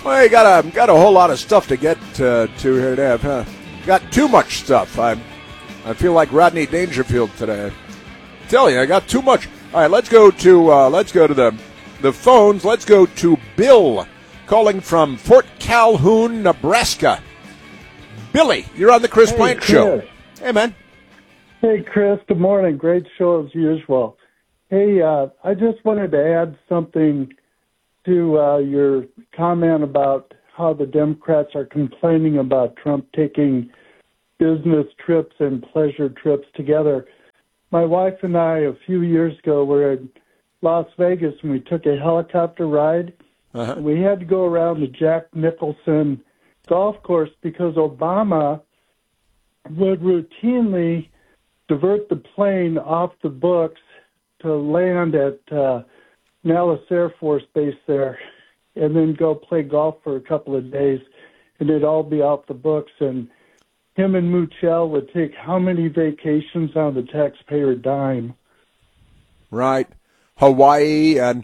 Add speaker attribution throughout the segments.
Speaker 1: Well, you got a whole lot of stuff to get to here today. Huh? Got too much stuff. I feel like Rodney Dangerfield today. I tell you, I got too much. All right, let's go to the phones. Let's go to Bill, calling from Fort Calhoun, Nebraska. Billy, you're on the Chris Plante Show. Hey, man.
Speaker 2: Hey, Chris. Good morning. Great show as usual. Hey, I just wanted to add something to your comment about how the Democrats are complaining about Trump taking business trips and pleasure trips together. My wife and I, a few years ago, were in Las Vegas, and we took a helicopter ride. And we had to go around the Jack Nicholson golf course because Obama would routinely divert the plane off the books to land at Nellis Air Force Base there and then go play golf for a couple of days, and it'd all be off the books. And him and Muchel would take how many vacations on the taxpayer dime?
Speaker 1: Right. Hawaii and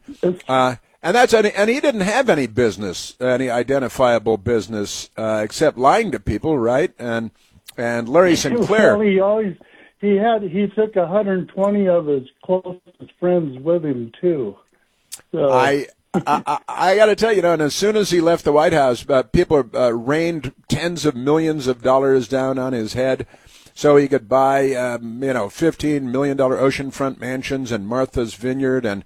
Speaker 1: he didn't have any business, any identifiable business, except lying to people, right? And Larry Sinclair.
Speaker 2: Well, he took 120 of his closest friends with him too. So.
Speaker 1: I got to tell you, and as soon as he left the White House, people rained tens of millions of dollars down on his head so he could buy, $15 million oceanfront mansions and Martha's Vineyard and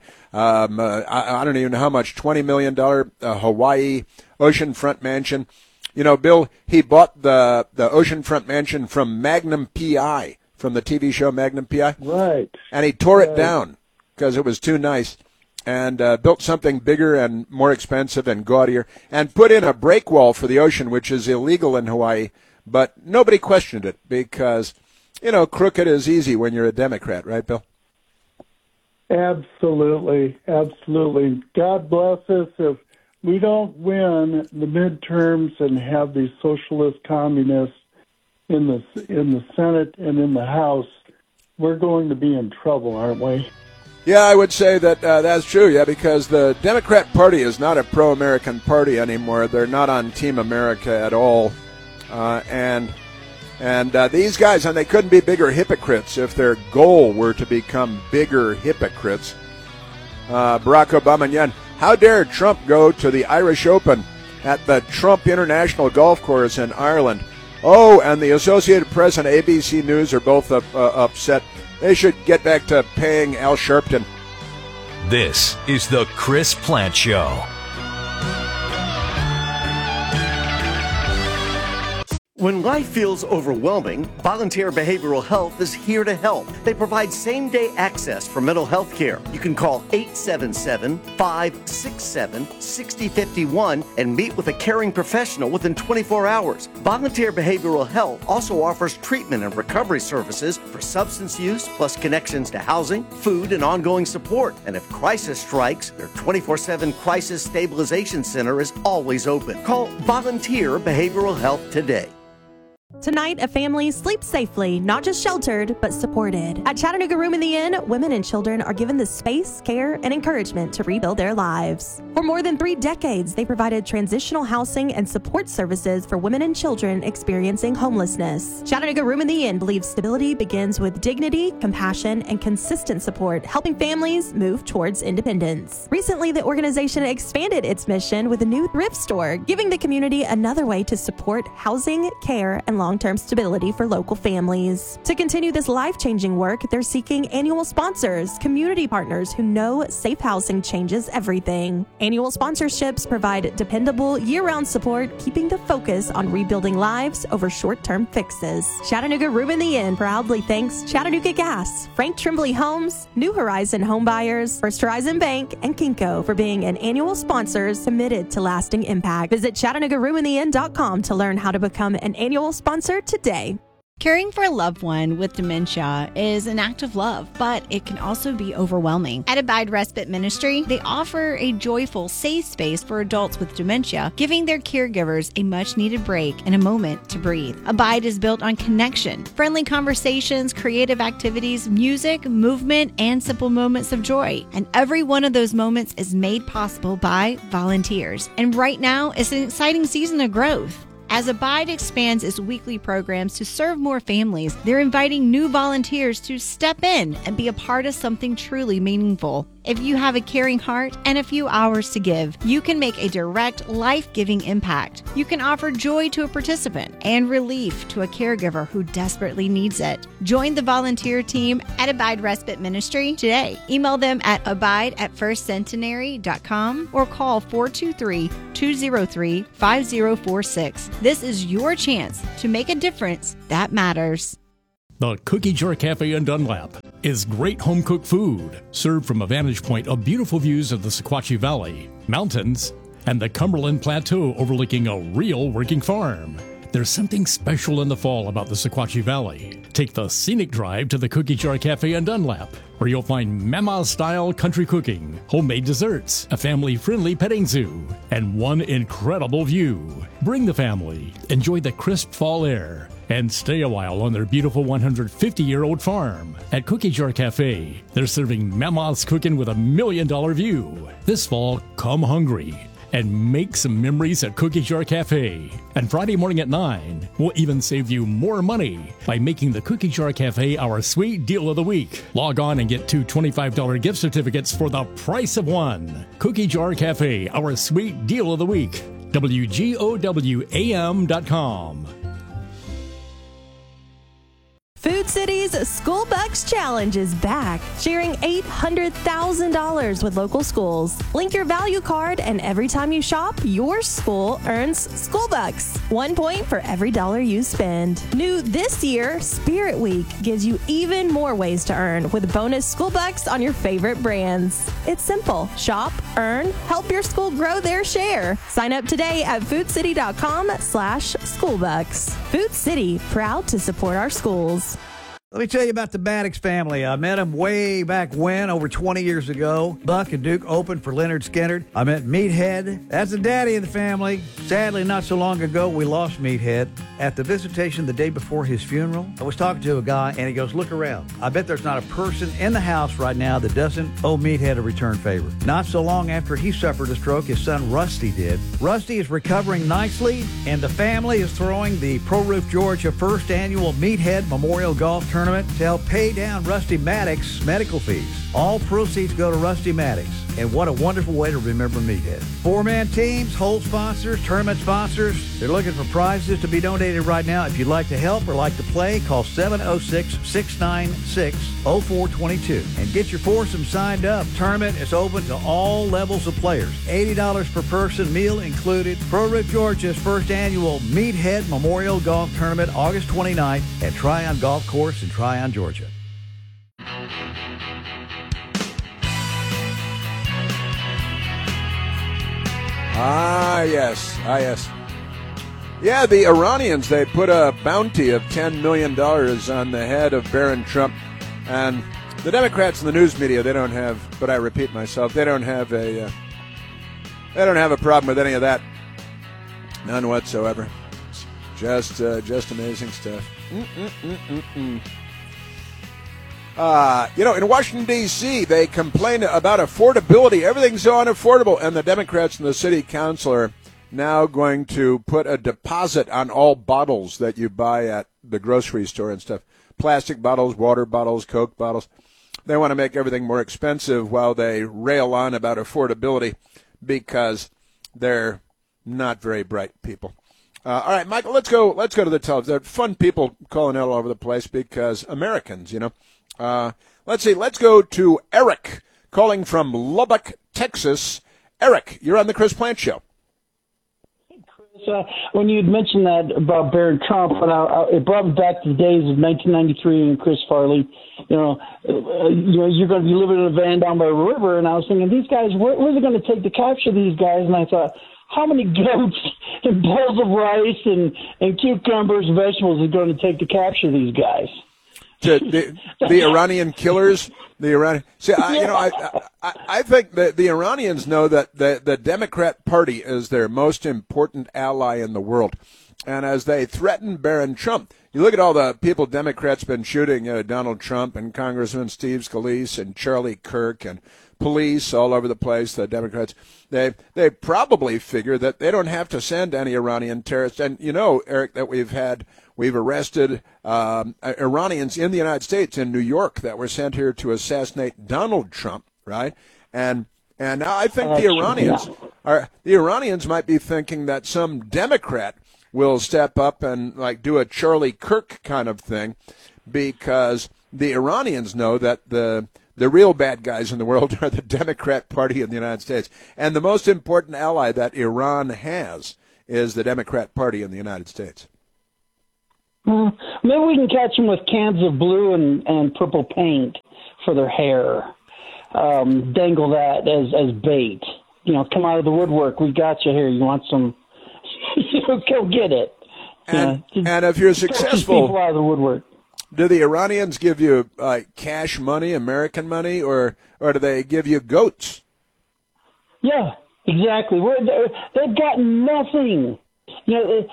Speaker 1: I don't even know how much, $20 million Hawaii oceanfront mansion. You know, Bill, he bought the oceanfront mansion from Magnum P.I., from the TV show Magnum P.I.
Speaker 2: Right.
Speaker 1: And he tore it down because it was too nice, and built something bigger and more expensive and gaudier, and put in a break wall for the ocean, which is illegal in Hawaii. But nobody questioned it because, crooked is easy when you're a Democrat, right, Bill?
Speaker 2: Absolutely. Absolutely. God bless us if we don't win the midterms and have these socialist communists in the Senate and in the House. We're going to be in trouble, aren't we?
Speaker 1: Yeah, I would say that that's true, yeah, because the Democrat Party is not a pro-American party anymore. They're not on Team America at all. And these guys, and they couldn't be bigger hypocrites if their goal were to become bigger hypocrites. Barack Obama, yeah, how dare Trump go to the Irish Open at the Trump International Golf Course in Ireland? Oh, and the Associated Press and ABC News are both upset. They should get back to paying Al Sharpton.
Speaker 3: This is the Chris Plante Show.
Speaker 4: When life feels overwhelming, Volunteer Behavioral Health is here to help. They provide same-day access for mental health care. You can call 877-567-6051 and meet with a caring professional within 24 hours. Volunteer Behavioral Health also offers treatment and recovery services for substance use, plus connections to housing, food, and ongoing support. And if crisis strikes, their 24/7 Crisis Stabilization Center is always open. Call Volunteer Behavioral Health today.
Speaker 5: Tonight, a family sleeps safely, not just sheltered, but supported. At Chattanooga Room in the Inn, women and children are given the space, care, and encouragement to rebuild their lives. For more than 3 decades, they provided transitional housing and support services for women and children experiencing homelessness. Chattanooga Room in the Inn believes stability begins with dignity, compassion, and consistent support, helping families move towards independence. Recently, the organization expanded its mission with a new thrift store, giving the community another way to support housing, care, and long-term stability for local families. To continue this life-changing work, they're seeking annual sponsors, community partners who know safe housing changes everything. Annual sponsorships provide dependable year-round support, keeping the focus on rebuilding lives over short-term fixes. Chattanooga Room in the Inn proudly thanks Chattanooga Gas, Frank Tremblay Homes, New Horizon Home Buyers, First Horizon Bank, and Kinko for being an annual sponsors committed to lasting impact. Visit ChattanoogaRoomInTheInn.com to learn how to become an annual sponsor today.
Speaker 6: Caring for a loved one with dementia is an act of love, but it can also be overwhelming. At Abide Respite Ministry, they offer a joyful, safe space for adults with dementia, giving their caregivers a much-needed break and a moment to breathe. Abide is built on connection, friendly conversations, creative activities, music, movement, and simple moments of joy. And every one of those moments is made possible by volunteers. And right now, it's an exciting season of growth. As Abide expands its weekly programs to serve more families, they're inviting new volunteers to step in and be a part of something truly meaningful. If you have a caring heart and a few hours to give, you can make a direct, life-giving impact. You can offer joy to a participant and relief to a caregiver who desperately needs it. Join the volunteer team at Abide Respite Ministry today. Email them at abide@firstcentenary.com or call 423-203-5046. This is your chance to make a difference that matters.
Speaker 7: The Cookie Jar Cafe in Dunlap is great home-cooked food, served from a vantage point of beautiful views of the Sequatchie Valley, mountains, and the Cumberland Plateau overlooking a real working farm. There's something special in the fall about the Sequatchie Valley. Take the scenic drive to the Cookie Jar Cafe in Dunlap, where you'll find Mama-style country cooking, homemade desserts, a family-friendly petting zoo, and one incredible view. Bring the family, enjoy the crisp fall air, and stay a while on their beautiful 150-year-old farm. At Cookie Jar Cafe, they're serving Mama's cooking with $1 million view. This fall, come hungry and make some memories at Cookie Jar Cafe. And Friday morning at 9, we'll even save you more money by making the Cookie Jar Cafe our sweet deal of the week. Log on and get 2 $25 gift certificates for the price of one. Cookie Jar Cafe, our sweet deal of the week. WGOWAM.com.
Speaker 5: Food City's School Bucks Challenge is back, sharing $800,000 with local schools. Link your value card, and every time you shop, your school earns School Bucks. 1 point for every dollar you spend. New this year, Spirit Week gives you even more ways to earn with bonus School Bucks on your favorite brands. It's simple. Shop, earn, help your school grow their share. Sign up today at foodcity.com/schoolbucks. Food City, proud to support our schools.
Speaker 8: Let me tell you about the Maddox family. I met them way back when, over 20 years ago. Buck and Duke opened for Leonard Skinner. I met Meathead. That's the daddy of the family. Sadly, not so long ago, we lost Meathead. At the visitation the day before his funeral, I was talking to a guy, and he goes, look around. I bet there's not a person in the house right now that doesn't owe Meathead a return favor. Not so long after he suffered a stroke, his son Rusty did. Rusty is recovering nicely, and the family is throwing the Pro Roof Georgia first annual Meathead Memorial Golf Tournament to help pay down Rusty Maddox's medical fees. All proceeds go to Rusty Maddox, and what a wonderful way to remember Meathead. 4-man teams, hole sponsors, tournament sponsors, they're looking for prizes to be donated right now. If you'd like to help or like to play, call 706-696-0422 and get your foursome signed up. Tournament is open to all levels of players. $80 per person, meal included. Pro Roof Georgia's first annual Meathead Memorial Golf Tournament, August 29th at Tryon Golf Course in Tryon, Georgia.
Speaker 1: Yes. Yeah, the Iranians, they put a bounty of $10 million on the head of Barron Trump. And the Democrats and the news media, they don't have, but I repeat myself, they don't have a problem with any of that. None whatsoever. Just amazing stuff. In Washington, D.C., they complain about affordability. Everything's so unaffordable. And the Democrats and the city council are now going to put a deposit on all bottles that you buy at the grocery store and stuff. Plastic bottles, water bottles, Coke bottles. They want to make everything more expensive while they rail on about affordability because they're not very bright people. All right, Michael, let's go to the telephone. There are fun people calling out all over the place because Americans, let's see. Let's go to Eric calling from Lubbock, Texas. Eric, you're on the Chris Plant Show.
Speaker 9: Hey, Chris, when you had mentioned that about Barron Trump, it brought me back to the days of 1993 and Chris Farley. You're going to be living in a van down by a river, and I was thinking, these guys, where's it going to take to capture these guys? And I thought, how many goats and bowls of rice and cucumbers and vegetables is it going to take to capture these guys?
Speaker 1: The Iranian killers, I think that the Iranians know that the Democrat Party is their most important ally in the world. And as they threaten Barron Trump, you look at all the people Democrats been shooting, Donald Trump and Congressman Steve Scalise and Charlie Kirk and police all over the place, the Democrats, they probably figure that they don't have to send any Iranian terrorists. And Eric, that we've arrested Iranians in the United States, in New York, that were sent here to assassinate Donald Trump, right? And now I think the Iranians might be thinking that some Democrat will step up and do a Charlie Kirk kind of thing, because the Iranians know that the real bad guys in the world are the Democrat Party in the United States. And the most important ally that Iran has is the Democrat Party in the United States.
Speaker 9: Maybe we can catch them with cans of blue and purple paint for their hair. Dangle that as bait. Come out of the woodwork. We got you here. You want some? Go get it.
Speaker 1: And if you're successful,
Speaker 9: people out of the woodwork.
Speaker 1: Do the Iranians give you cash money, American money, or do they give you goats?
Speaker 9: Yeah, exactly. They've got nothing. Where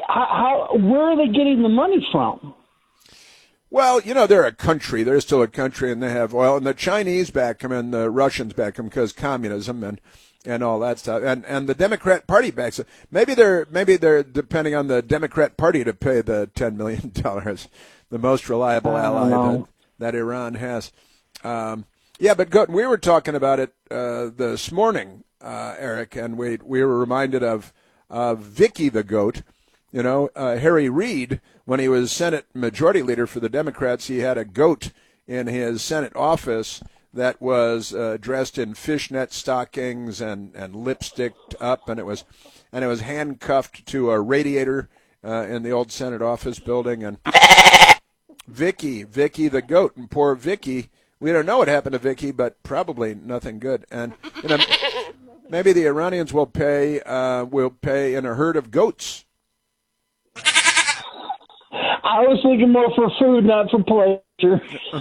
Speaker 9: are they getting the money from?
Speaker 1: Well, they're a country. They're still a country, and they have oil. And the Chinese back them, and the Russians back them because communism and all that stuff. And the Democrat Party backs it. Maybe they're depending on the Democrat Party to pay the $10 million. The most reliable ally that Iran has. But we were talking about it this morning, Eric, and we were reminded of Vicky the goat. Harry Reid, when he was Senate Majority Leader for the Democrats, he had a goat in his Senate office that was dressed in fishnet stockings and lipsticked up, and it was handcuffed to a radiator in the old Senate office building. And Vicky the goat, and poor Vicky, we don't know what happened to Vicky, but probably nothing good. And maybe the Iranians will pay in a herd of goats.
Speaker 9: I was thinking more for food, not for pleasure.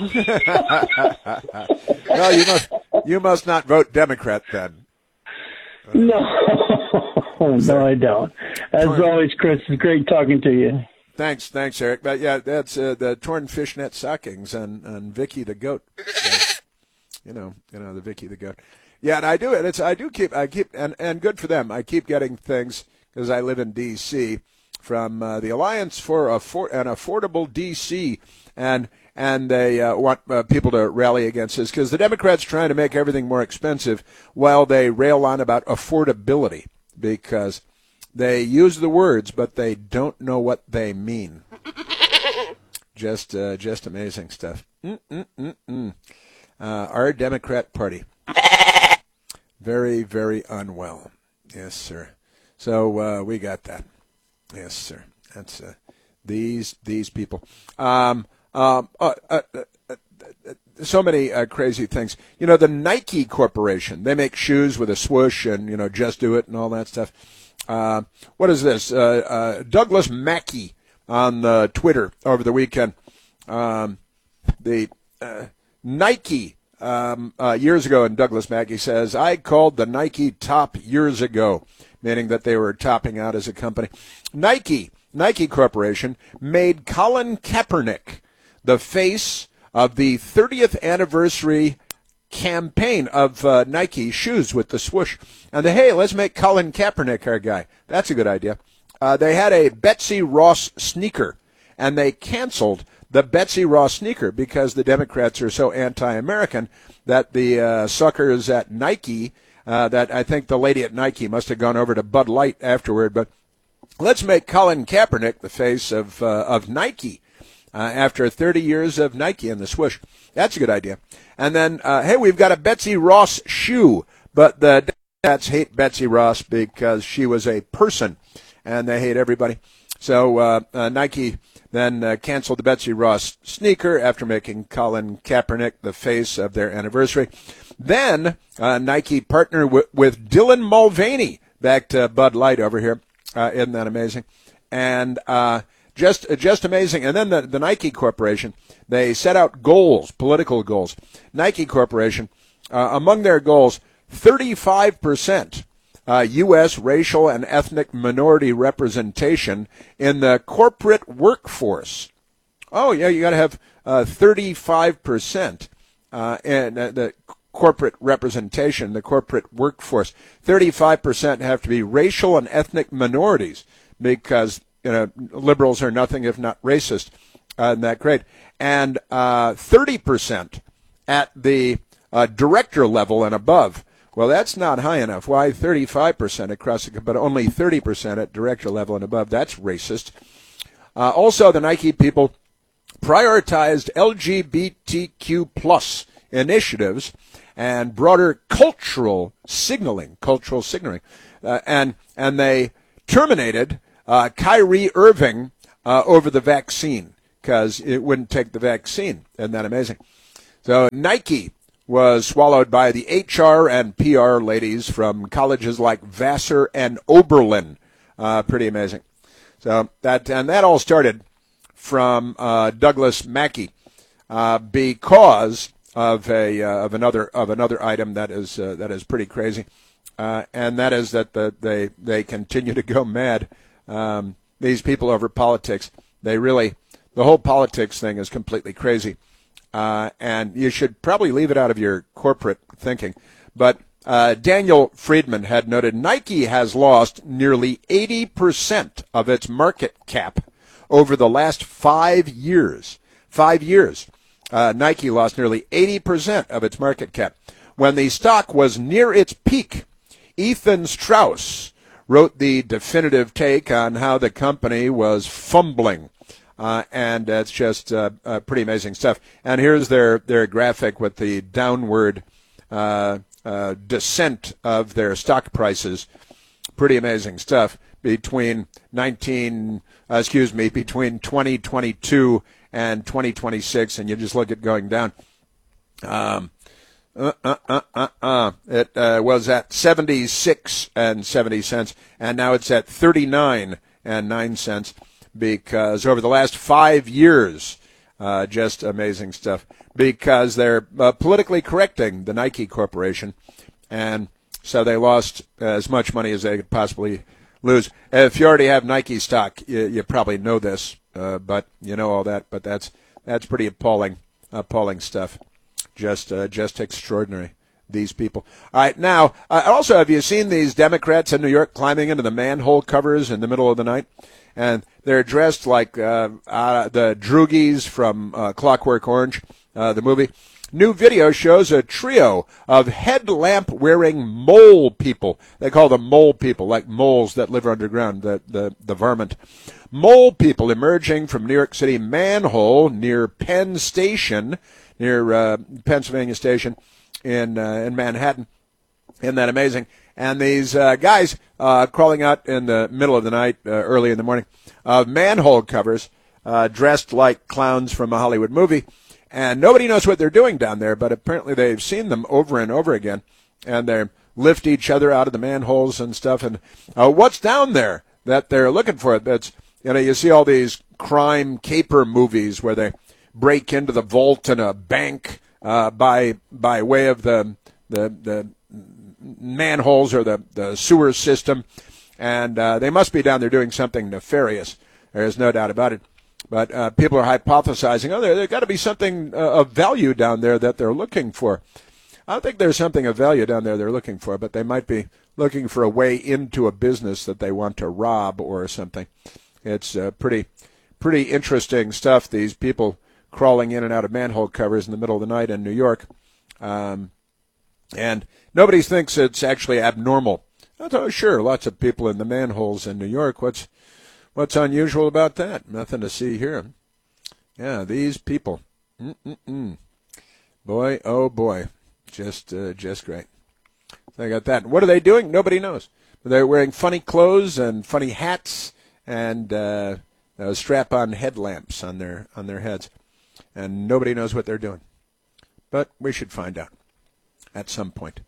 Speaker 1: No, you must not vote Democrat then.
Speaker 9: No, no, I don't. As always, Chris, it's great talking to you.
Speaker 1: Thanks, Eric. But yeah, that's the torn fishnet stockings and Vicky the goat. So, the Vicky the goat. Yeah, and I do it. I keep, and good for them. I keep getting things because I live in D.C. from the Alliance for an Affordable D.C. and they want people to rally against this because the Democrats trying to make everything more expensive while they rail on about affordability because they use the words, but they don't know what they mean. Just amazing stuff. Our Democrat Party, very, very unwell. Yes, sir. So we got that. Yes, sir. That's these people. So many crazy things. The Nike Corporation. They make shoes with a swoosh and Just Do It and all that stuff. What is this? Douglas Mackey on Twitter over the weekend. The Nike years ago, and Douglas Mackey says, I called the Nike top years ago, meaning that they were topping out as a company. Nike Corporation made Colin Kaepernick the face of the 30th anniversary campaign of Nike shoes with the swoosh. And hey, let's make Colin Kaepernick our guy. That's a good idea. They had a Betsy Ross sneaker, and they canceled the Betsy Ross sneaker because the Democrats are so anti-American that the suckers at Nike, that I think the lady at Nike must have gone over to Bud Light afterward, but let's make Colin Kaepernick the face of Nike after 30 years of Nike and the swoosh. That's a good idea. And then, hey, we've got a Betsy Ross shoe, but the Democrats hate Betsy Ross because she was a person, and they hate everybody. So Nike then canceled the Betsy Ross sneaker after making Colin Kaepernick the face of their anniversary. Then Nike partnered with Dylan Mulvaney, back to Bud Light over here. Isn't that amazing? And just amazing. And then the Nike Corporation, they set out goals, political goals. Nike Corporation, among their goals, 35% U.S. racial and ethnic minority representation in the corporate workforce. Oh, yeah, you got to have 35% in the corporate representation, the corporate workforce. 35% have to be racial and ethnic minorities because liberals are nothing if not racist. Isn't that great? And 30% at the director level and above. Well, that's not high enough. Why 35% across the, but only 30% at director level and above? That's racist. Also, the Nike people prioritized LGBTQ plus initiatives and broader cultural signaling, and they terminated Kyrie Irving over the vaccine because it wouldn't take the vaccine. Isn't that amazing? So Nike was swallowed by the HR and PR ladies from colleges like Vassar and Oberlin. Pretty amazing. So that all started from Douglas Mackey because of another item that is pretty crazy, and that is that they continue to go mad. These people over politics, the whole politics thing is completely crazy. And you should probably leave it out of your corporate thinking. But Daniel Friedman had noted Nike has lost nearly 80% of its market cap over the last 5 years. 5 years. Nike lost nearly 80% of its market cap. When the stock was near its peak, Ethan Strauss wrote the definitive take on how the company was fumbling. And it's just pretty amazing stuff. And here's their graphic with the downward descent of their stock prices. Pretty amazing stuff between 2022 and 2026, and you just look at going down. It was at 76 and 70 cents, and now it's at 39 and 9 cents. Because over the last 5 years, just amazing stuff, because they're politically correcting the Nike Corporation, and so they lost as much money as they could possibly lose. If you already have Nike stock, you probably know this, but you know all that, but that's pretty appalling stuff, just extraordinary, these people. All right, now, also, have you seen these Democrats in New York climbing into the manhole covers in the middle of the night? And they're dressed like the Droogies from Clockwork Orange, the movie. New video shows a trio of headlamp-wearing mole people. They call them mole people, like moles that live underground, the varmint. Mole people emerging from New York City manhole near Penn Station, near Pennsylvania Station in Manhattan. Isn't that amazing? And these guys crawling out in the middle of the night, early in the morning, manhole covers, dressed like clowns from a Hollywood movie. And nobody knows what they're doing down there, but apparently they've seen them over and over again. And they lift each other out of the manholes and stuff. And what's down there that they're looking for? That's, you see all these crime caper movies where they break into the vault in a bank by way of the manholes or the sewer system, and they must be down there doing something nefarious. There's no doubt about it. But people are hypothesizing, there's got to be something of value down there that they're looking for. I don't think there's something of value down there they're looking for, but they might be looking for a way into a business that they want to rob or something. It's pretty interesting stuff, these people crawling in and out of manhole covers in the middle of the night in New York. And nobody thinks it's actually abnormal. Oh, sure, lots of people in the manholes in New York. What's unusual about that? Nothing to see here. Yeah, these people. Boy, oh boy, just great. They got that. What are they doing? Nobody knows. They're wearing funny clothes and funny hats and strap-on headlamps on their heads, and nobody knows what they're doing. But we should find out at some point.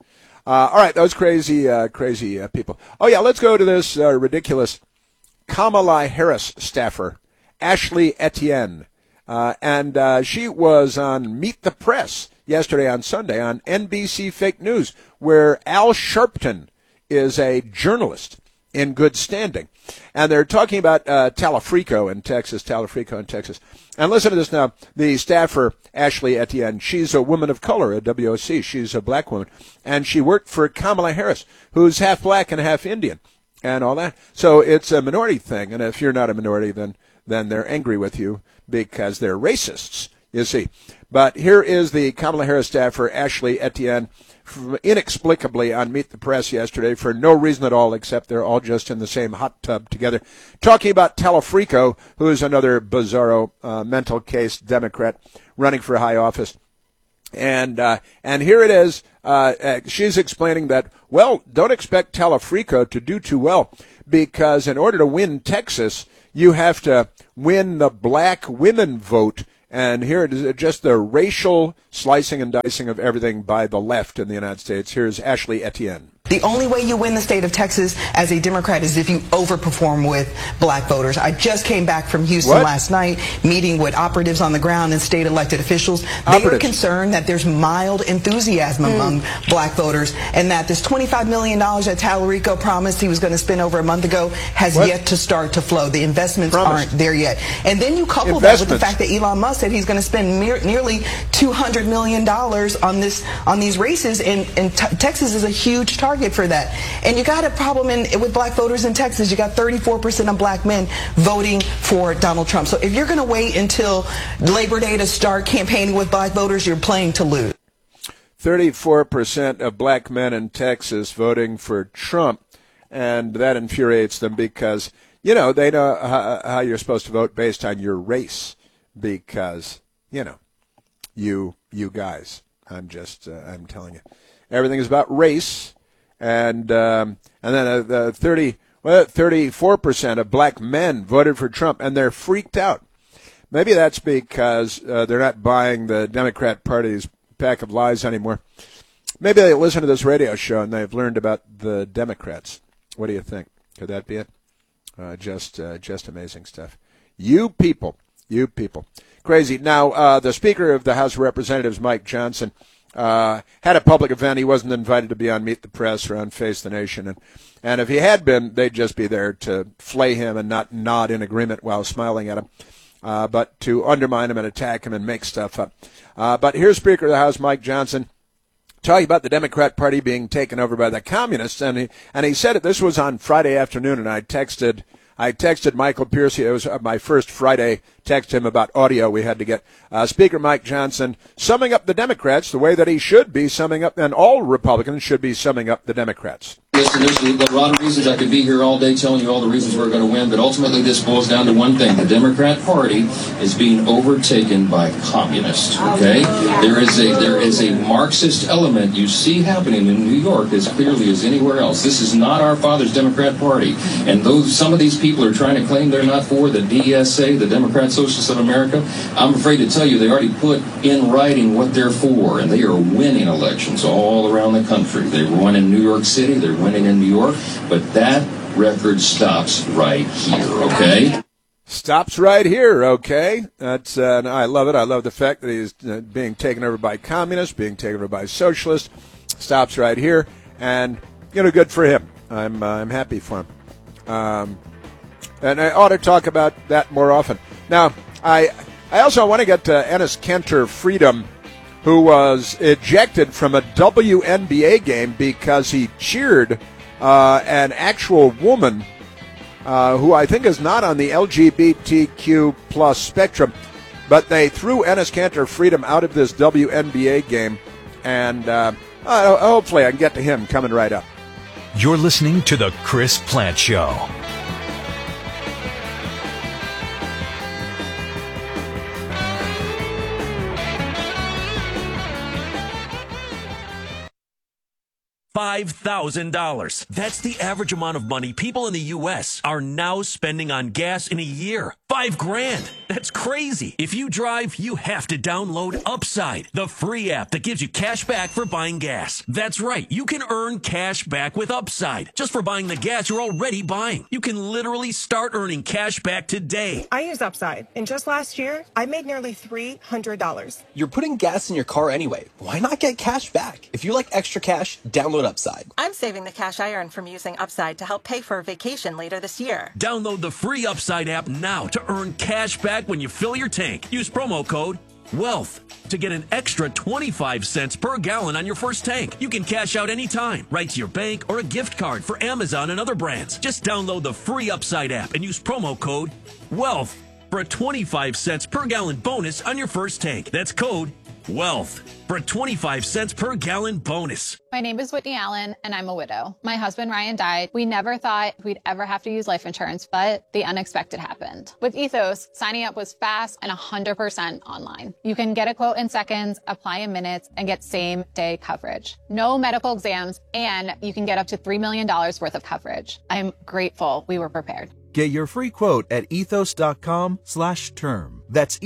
Speaker 1: All right, those crazy people. Oh, yeah, let's go to this ridiculous Kamala Harris staffer, Ashley Etienne. And she was on Meet the Press yesterday on Sunday on NBC Fake News, where Al Sharpton is a journalist in good standing. And they're talking about Talfrico in Texas. And listen to this now. The staffer, Ashley Etienne, she's a woman of color at WOC. She's a black woman. And she worked for Kamala Harris, who's half black and half Indian and all that. So it's a minority thing. And if you're not a minority, then they're angry with you because they're racists, you see. But here is the Kamala Harris staffer, Ashley Etienne, inexplicably on Meet the Press yesterday for no reason at all except they're all just in the same hot tub together, talking about Talfrico, who is another bizarro mental case Democrat running for high office. And here it is. She's explaining that, well, don't expect Talfrico to do too well because in order to win Texas, you have to win the black women vote. And here it is, just the racial slicing and dicing of everything by the left in the United States. Here's Ashley Etienne.
Speaker 10: The only way you win the state of Texas as a Democrat is if you overperform with black voters. I just came back from Houston last night, meeting with operatives on the ground and state elected officials. They are concerned that there's mild enthusiasm among black voters and that this $25 million that Talfrico promised he was going to spend over a month ago has yet to start to flow. The investments aren't there yet. And then you couple that with the fact that Elon Musk said he's going to spend nearly $200 million on these races, and Texas is a huge target for that. And you got a problem with black voters in Texas. You got 34% of black men voting for Donald Trump. So if you're going to wait until Labor Day to start campaigning with black voters, you're playing to lose.
Speaker 1: 34% of black men in Texas voting for Trump, and that infuriates them because, you know, they know how you're supposed to vote based on your race because, you know, you guys, I'm telling you, everything is about race. And then the 34% of black men voted for Trump, and they're freaked out. Maybe that's because they're not buying the Democrat Party's pack of lies anymore. Maybe they listen to this radio show and they've learned about the Democrats. What do you think? Could that be it? Just amazing stuff. You people, crazy. Now, the Speaker of the House of Representatives, Mike Johnson, had a public event. He wasn't invited to be on Meet the Press or on Face the Nation. And if he had been, they'd just be there to flay him and not nod in agreement while smiling at him, but to undermine him and attack him and make stuff up. But here's Speaker of the House, Mike Johnson, talking about the Democrat Party being taken over by the communists. And he said it. This was on Friday afternoon, and I texted Michael Pierce. It was my first Friday text him about audio we had to get. Speaker Mike Johnson summing up the Democrats the way that he should be summing up, and all Republicans should be summing up the Democrats.
Speaker 11: Listen, there's a lot of reasons I could be here all day telling you all the reasons we're going to win, but ultimately this boils down to one thing. The Democrat Party is being overtaken by communists, okay? There is a Marxist element you see happening in New York as clearly as anywhere else. This is not our father's Democrat Party, and some of these people are trying to claim they're not for the DSA, the Democrat Socialists of America. I'm afraid to tell you they already put in writing what they're for, and they are winning elections all around the country. They won in New York City, they're winning in New York, but that record stops right here, okay?
Speaker 1: Stops right here, okay? That's I love it. I love the fact that he's being taken over by communists, being taken over by socialists. Stops right here, and good for him. I'm happy for him. And I ought to talk about that more often. Now, I also want to get to Enes Kanter Freedom, who was ejected from a WNBA game because he cheered an actual woman who I think is not on the LGBTQ plus spectrum, but they threw Enes Kanter Freedom out of this WNBA game, and hopefully I can get to him coming right up.
Speaker 3: You're listening to The Chris Plante Show.
Speaker 12: $5,000. That's the average amount of money people in the U.S. are now spending on gas in a year. $5,000. That's crazy. If you drive, you have to download Upside, the free app that gives you cash back for buying gas. That's right. You can earn cash back with Upside just for buying the gas you're already buying. You can literally start earning cash back today.
Speaker 13: I use Upside, and just last year, I made nearly $300.
Speaker 14: You're putting gas in your car anyway. Why not get cash back? If you like extra cash, download Upside.
Speaker 13: I'm saving the cash I earned from using Upside to help pay for a vacation later this year.
Speaker 12: Download the free Upside app now to earn cash back when you fill your tank. Use promo code WEALTH to get an extra 25 cents per gallon on your first tank. You can cash out anytime, right to your bank or a gift card for Amazon and other brands. Just download the free Upside app and use promo code WEALTH for a 25 cents per gallon bonus on your first tank. That's code WEALTH for a 25 cents per gallon bonus.
Speaker 15: My name is Whitney Allen, and I'm a widow. My husband, Ryan, died. We never thought we'd ever have to use life insurance, but the unexpected happened. With Ethos, signing up was fast and 100% online. You can get a quote in seconds, apply in minutes, and get same-day coverage. No medical exams, and you can get up to $3 million worth of coverage. I'm grateful we were prepared.
Speaker 16: Get your free quote at ethos.com/term. That's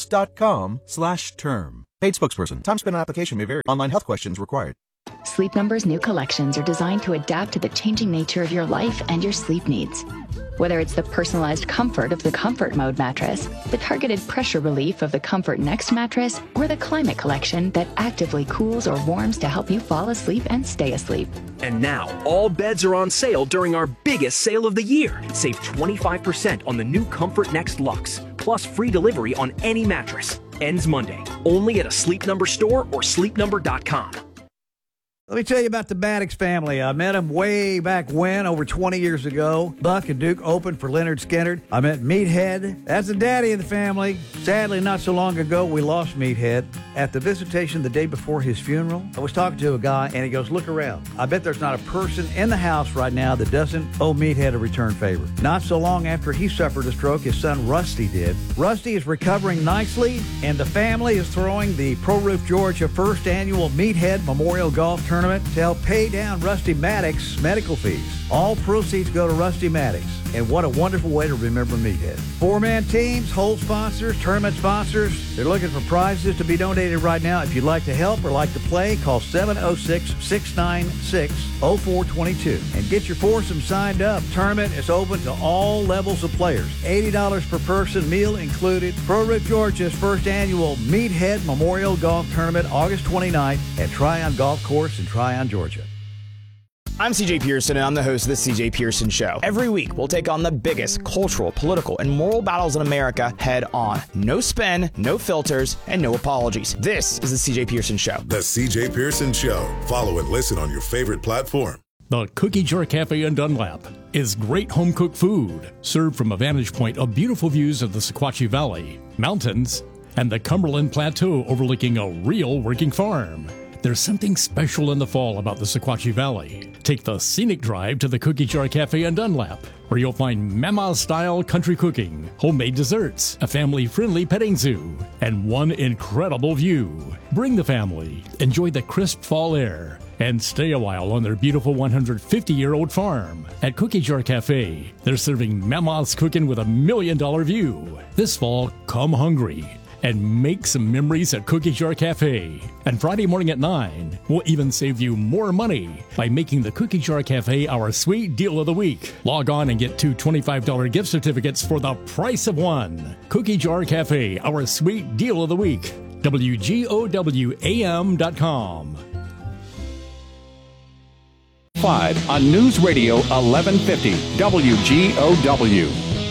Speaker 16: ethos.com/term. Paid spokesperson. Time spent on application may vary. Online health questions required.
Speaker 17: Sleep Number's new collections are designed to adapt to the changing nature of your life and your sleep needs. Whether it's the personalized comfort of the Comfort Mode mattress, the targeted pressure relief of the Comfort Next mattress, or the Climate Collection that actively cools or warms to help you fall asleep and stay asleep.
Speaker 18: And now, all beds are on sale during our biggest sale of the year. Save 25% on the new Comfort Next Luxe, plus free delivery on any mattress. Ends Monday. Only at a Sleep Number store or sleepnumber.com.
Speaker 8: Let me tell you about the Maddox family. I met them way back when, over 20 years ago. Buck and Duke opened for Leonard Skinner. I met Meathead. That's the daddy of the family. Sadly, not so long ago, we lost Meathead. At the visitation the day before his funeral, I was talking to a guy, and he goes, look around. I bet there's not a person in the house right now that doesn't owe Meathead a return favor. Not so long after he suffered a stroke, his son Rusty did. Rusty is recovering nicely, and the family is throwing the Pro Roof Georgia first annual Meathead Memorial Golf Tournament to help pay down Rusty Maddox's medical fees. All proceeds go to Rusty Maddox, and what a wonderful way to remember Meathead. Four-man teams, hole sponsors, tournament sponsors, they're looking for prizes to be donated right now. If you'd like to help or like to play, call 706-696-0422 and get your foursome signed up. Tournament is open to all levels of players. $80 per person, meal included. Pro Roof Georgia's first annual Meathead Memorial Golf Tournament, August 29th at Tryon Golf Course in Tryon, Georgia.
Speaker 19: I'm CJ Pearson, and I'm the host of The CJ Pearson Show. Every week, we'll take on the biggest cultural, political, and moral battles in America head on. No spin, no filters, and no apologies. This is The CJ Pearson Show.
Speaker 20: The CJ Pearson Show. Follow and listen on your favorite platform.
Speaker 7: The Cookie Jar Cafe in Dunlap is great home-cooked food, served from a vantage point of beautiful views of the Sequatchie Valley, mountains, and the Cumberland Plateau overlooking a real working farm. There's something special in the fall about the Sequatchie Valley. Take the scenic drive to the Cookie Jar Cafe in Dunlap, where you'll find Mama-style country cooking, homemade desserts, a family-friendly petting zoo, and one incredible view. Bring the family, enjoy the crisp fall air, and stay a while on their beautiful 150-year-old farm. At Cookie Jar Cafe, they're serving Mama's cooking with $1 million view. This fall, come hungry and make some memories at Cookie Jar Cafe. And Friday morning at 9, we'll even save you more money by making the Cookie Jar Cafe our sweet deal of the week. Log on and get 2 $25 gift certificates for the price of one. Cookie Jar Cafe, our sweet deal of the week. WGOWAM.com.
Speaker 21: 5 on News Radio 1150 WGOW.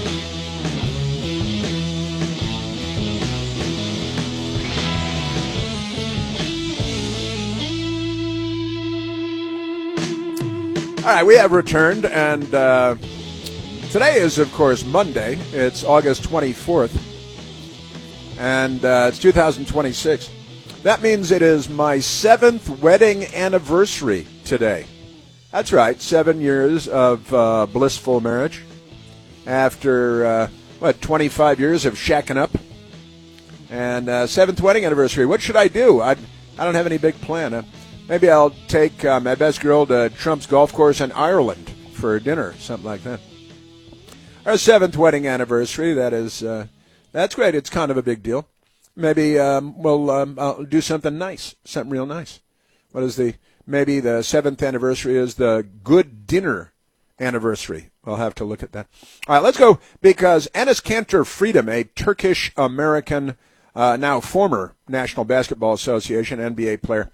Speaker 1: All right, we have returned, and today is, of course, Monday. It's August 24th, and it's 2026. That means it is my 7th wedding anniversary today. That's right, 7 years of blissful marriage after, 25 years of shacking up, and 7th wedding anniversary. What should I do? I don't have any big plan. Maybe I'll take my best girl to Trump's golf course in Ireland for dinner, something like that. Our 7th wedding anniversary, that's great. It's kind of a big deal. Maybe I'll do something nice, something real nice. Maybe the 7th anniversary is the good dinner anniversary. We'll have to look at that. All right, let's go, because Enes Kanter Freedom, a Turkish-American, now former National Basketball Association NBA player,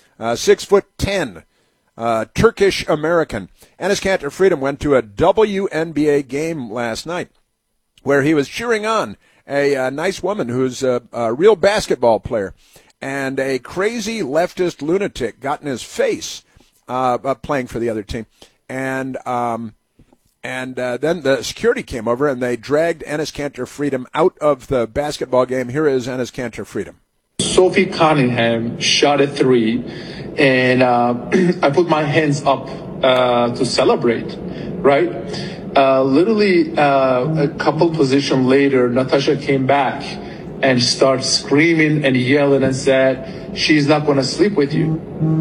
Speaker 1: 6'10", Turkish-American. Enes Kanter Freedom went to a WNBA game last night where he was cheering on a nice woman who's a real basketball player, and a crazy leftist lunatic got in his face playing for the other team. And then the security came over, and they dragged Enes Kanter Freedom out of the basketball game. Here is Enes Kanter Freedom.
Speaker 2: Sophie Cunningham shot a 3, and I put my hands up to celebrate, right? Literally a couple position later, Natasha came back and started screaming and yelling and said, "She's not going to sleep with you."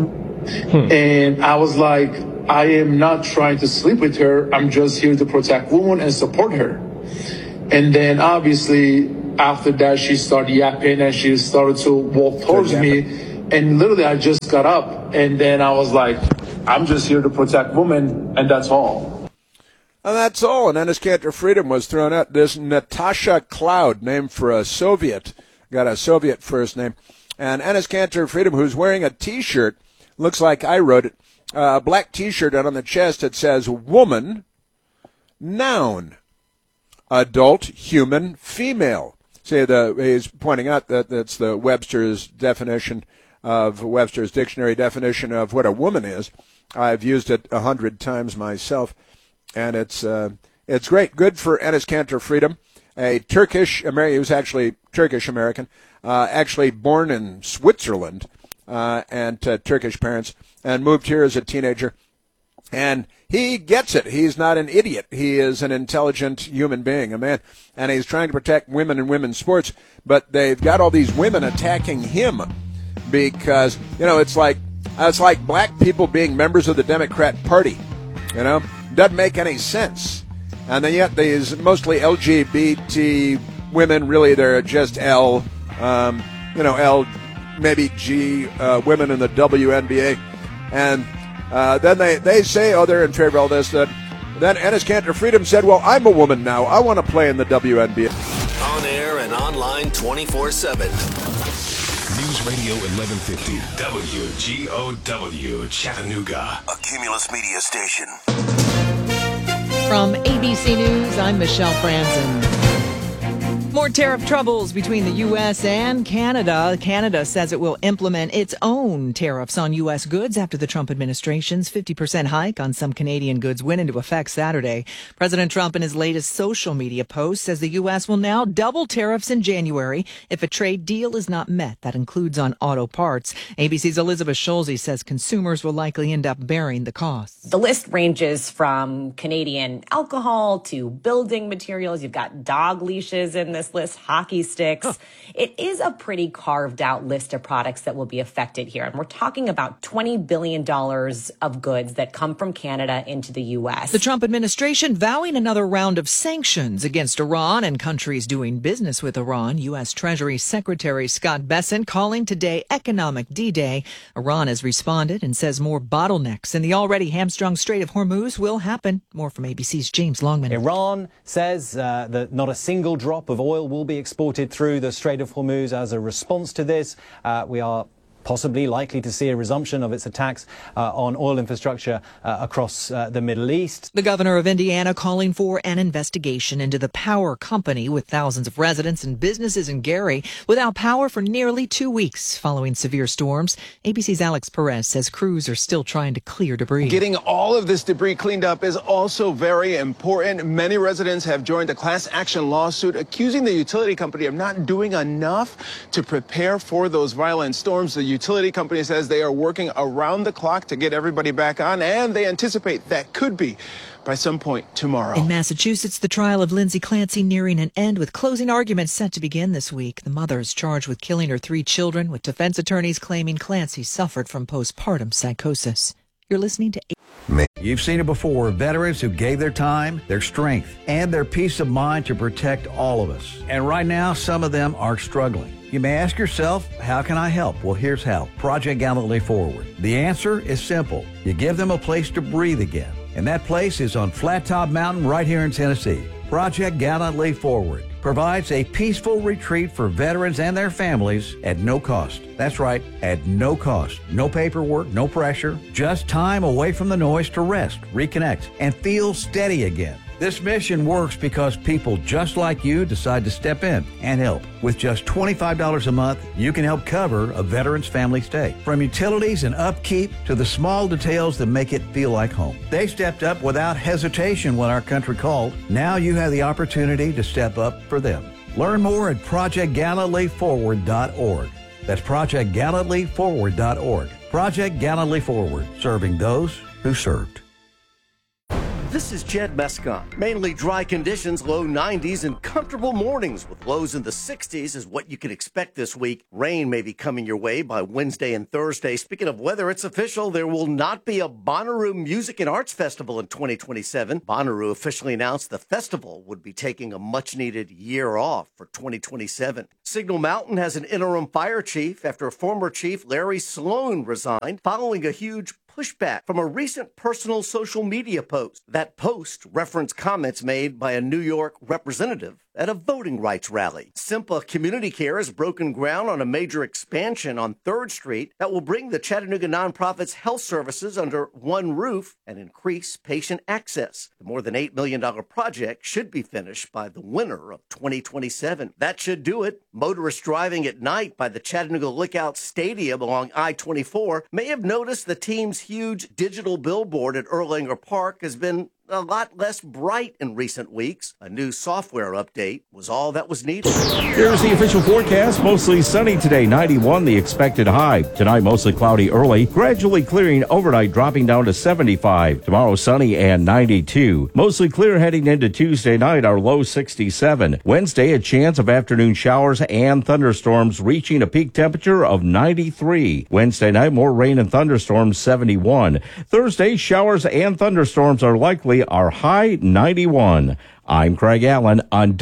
Speaker 2: And I was like, I am not trying to sleep with her. I'm just here to protect women and support her. And then obviously after that, she started yapping and she started to walk towards me. And literally I just got up, and then I was like, I'm just here to protect women, and that's all.
Speaker 1: And that's all. And Enes Kanter Freedom was thrown out. This Natasha Cloud, named for a Soviet, got a Soviet first name. And Enes Kanter Freedom, who's wearing a T-shirt, looks like I wrote it, a black T-shirt, and on the chest it says, woman, noun, adult, human, female. See, he's pointing out that that's the Webster's definition of Webster's dictionary definition of what a woman is. I've used it 100 times myself. And it's great. Good for Enes Kanter Freedom, a Turkish-American. He was actually Turkish-American, actually born in Switzerland, and Turkish parents, and moved here as a teenager. And he gets it. He's not an idiot. He is an intelligent human being, a man. And he's trying to protect women and women's sports. But they've got all these women attacking him because, it's like black people being members of the Democrat Party, Doesn't make any sense. And then yet these mostly LGBT women, really they're just L, maybe G, women in the WNBA. And then they say, they're in favor of all this. Then Enes Kanter Freedom said, well, I'm a woman now. I want to play in the WNBA.
Speaker 22: On air and online 24/7.
Speaker 3: News Radio 1150 WGOW Chattanooga,
Speaker 22: a Cumulus Media station.
Speaker 23: From ABC News, I'm Michelle Franzen. More tariff troubles between the U.S. and Canada. Canada says it will implement its own tariffs on U.S. goods after the Trump administration's 50% hike on some Canadian goods went into effect Saturday. President Trump in his latest social media post says the U.S. will now double tariffs in January if a trade deal is not met. That includes on auto parts. ABC's Elizabeth Schulze says consumers will likely end up bearing the costs.
Speaker 24: The list ranges from Canadian alcohol to building materials. You've got dog leashes in this list, hockey sticks. It is a pretty carved out list of products that will be affected here. And we're talking about $20 billion of goods that come from Canada into the U.S.
Speaker 23: The Trump administration vowing another round of sanctions against Iran and countries doing business with Iran. U.S. Treasury Secretary Scott Bessent calling today economic D-Day. Iran has responded and says more bottlenecks in the already hamstrung Strait of Hormuz will happen. More from ABC's James Longman.
Speaker 25: Iran says that not a single drop of oil will be exported through the Strait of Hormuz. As a response to this, we are possibly likely to see a resumption of its attacks on oil infrastructure across the Middle East.
Speaker 23: The governor of Indiana calling for an investigation into the power company with thousands of residents and businesses in Gary without power for nearly 2 weeks following severe storms. ABC's Alex Perez says crews are still trying to clear debris.
Speaker 26: Getting all of this debris cleaned up is also very important. Many residents have joined a class action lawsuit accusing the utility company of not doing enough to prepare for those violent storms. The utility company says they are working around the clock to get everybody back on, and they anticipate that could be by some point tomorrow.
Speaker 23: In Massachusetts, the trial of Lindsay Clancy nearing an end with closing arguments set to begin this week. The mother is charged with killing her 3 children, with defense attorneys claiming Clancy suffered from postpartum psychosis. You're listening to...
Speaker 8: You've seen it before. Veterans who gave their time, their strength, and their peace of mind to protect all of us. And right now, some of them are struggling. You may ask yourself, how can I help? Well, here's how. Project Gallantly Forward. The answer is simple. You give them a place to breathe again. And that place is on Flat Top Mountain right here in Tennessee. Project Gallantly Forward provides a peaceful retreat for veterans and their families at no cost. That's right, at no cost. No paperwork, no pressure, just time away from the noise to rest, reconnect, and feel steady again. This mission works because people just like you decide to step in and help. With just $25 a month, you can help cover a veteran's family stay. From utilities and upkeep to the small details that make it feel like home. They stepped up without hesitation when our country called. Now you have the opportunity to step up for them. Learn more at ProjectGallantlyForward.org. That's ProjectGallantlyForward.org. Project Gallantly Forward, serving those who served.
Speaker 4: This is Jed Mescon. Mainly dry conditions, low 90s, and comfortable mornings with lows in the 60s is what you can expect this week. Rain may be coming your way by Wednesday and Thursday. Speaking of weather, it's official. There will not be a Bonnaroo Music and Arts Festival in 2027. Bonnaroo officially announced the festival would be taking a much-needed year off for 2027. Signal Mountain has an interim fire chief after former chief Larry Sloan resigned following a huge pushback from a recent personal social media post. That post referenced comments made by a New York representative at a voting rights rally. Simpa Community Care has broken ground on a major expansion on 3rd Street that will bring the Chattanooga nonprofit's health services under one roof and increase patient access. The more than $8 million project should be finished by the winter of 2027. That should do it. Motorists driving at night by the Chattanooga Lookout Stadium along I-24 may have noticed the team's huge digital billboard at Erlanger Park has been a lot less bright in recent weeks. A new software update was all that was needed.
Speaker 5: Here's the official forecast. Mostly sunny today, 91 the expected high. Tonight, mostly cloudy early, gradually clearing overnight, dropping down to 75. Tomorrow, sunny and 92. Mostly clear heading into Tuesday night, our low 67. Wednesday, a chance of afternoon showers and thunderstorms, reaching a peak temperature of 93. Wednesday night, more rain and thunderstorms, 71. Thursday, showers and thunderstorms are likely. Our high 91. I'm Craig Allen on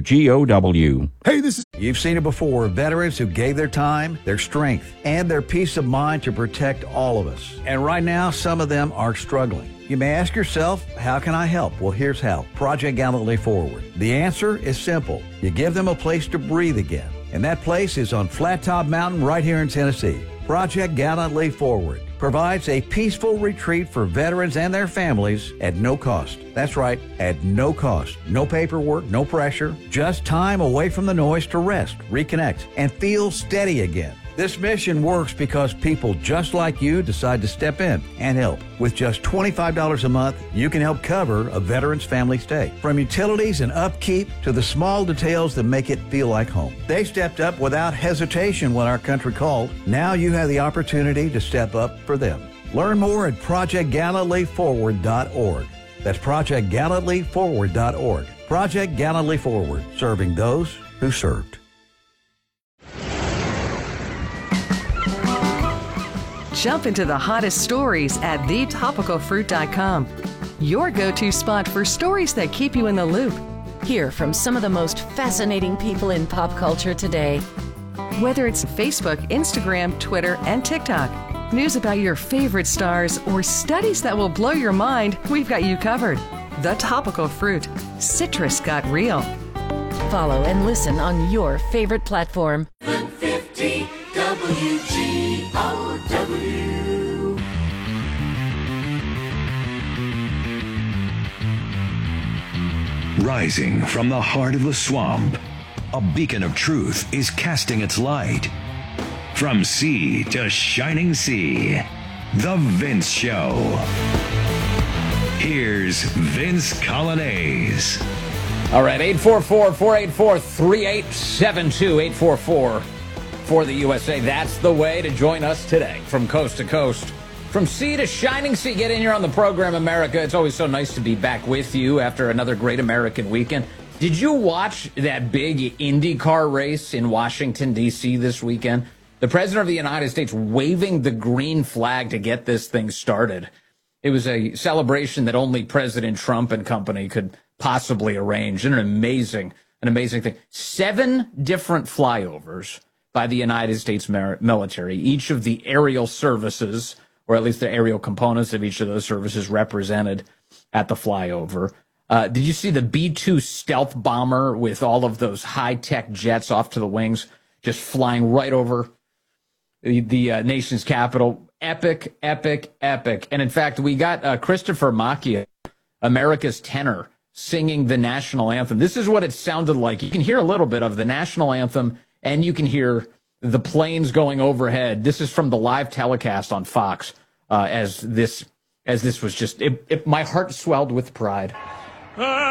Speaker 5: WGOW.
Speaker 8: Hey, You've seen it before. Veterans who gave their time, their strength, and their peace of mind to protect all of us. And right now, some of them are struggling. You may ask yourself, how can I help? Well, here's how. Project Gallantly Forward. The answer is simple. You give them a place to breathe again. And that place is on Flat Top Mountain right here in Tennessee. Project Gallantly Forward provides a peaceful retreat for veterans and their families at no cost. That's right, at no cost. No paperwork, no pressure, just time away from the noise to rest, reconnect, and feel steady again. This mission works because people just like you decide to step in and help. With just $25 a month, you can help cover a veteran's family stay. From utilities and upkeep to the small details that make it feel like home. They stepped up without hesitation when our country called. Now you have the opportunity to step up for them. Learn more at ProjectGallantlyForward.org. That's ProjectGallantlyForward.org. Project Gallantly Forward, serving those who served.
Speaker 6: Jump into the hottest stories at thetopicalfruit.com. Your go-to spot for stories that keep you in the loop.
Speaker 9: Hear from some of the most fascinating people in pop culture today.
Speaker 6: Whether it's Facebook, Instagram, Twitter, and TikTok, news about your favorite stars, or studies that will blow your mind, we've got you covered. The Topical Fruit. Citrus got real.
Speaker 9: Follow and listen on your favorite platform.
Speaker 10: 50 WGOW.
Speaker 11: Rising from the heart of the swamp, a beacon of truth is casting its light. From sea to shining sea, The Vince Show. Here's Vince Colonnese.
Speaker 27: All right, 844-484-3872, 844 for the USA. That's the way to join us today from coast to coast.
Speaker 10: From sea to shining sea, get in here on the program, America. It's always so nice to be back with you after another great American weekend. Did you watch that big IndyCar race in Washington, D.C. this weekend? The President of the United States waving the green flag to get this thing started. It was a celebration that only President Trump and company could possibly arrange. And an amazing thing. 7 different flyovers by the United States military. Each of the aerial services, or at least the aerial components of each of those services, represented at the flyover. Did you see the B-2 stealth bomber with all of those high-tech jets off to the wings, just flying right over the nation's capital? Epic, epic, epic. And in fact, we got Christopher Macchia, America's tenor, singing the national anthem. This is what it sounded like. You can hear a little bit of the national anthem, and you can hear the planes going overhead. This is from the live telecast on Fox. As this was just, my heart swelled with pride.